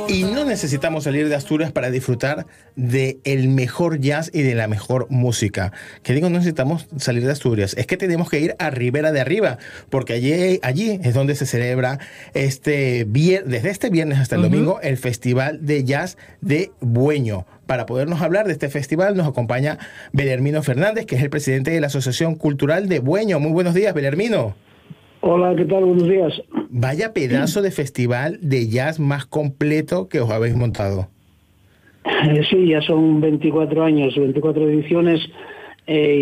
Y no necesitamos salir de Asturias para disfrutar de el mejor jazz y de la mejor música. Que digo, no necesitamos salir de Asturias. Es que tenemos que ir a Ribera de Arriba, porque allí es donde se celebra desde este viernes hasta el domingo el Festival de Jazz de Bueño. Para podernos hablar de este festival nos acompaña Belermino Fernández, que es el presidente de la Asociación Cultural de Bueño. Muy buenos días, Belermino. Hola, ¿qué tal? Buenos días. Vaya pedazo de festival de jazz más completo que os habéis montado. Sí, ya son 24 años, 24 ediciones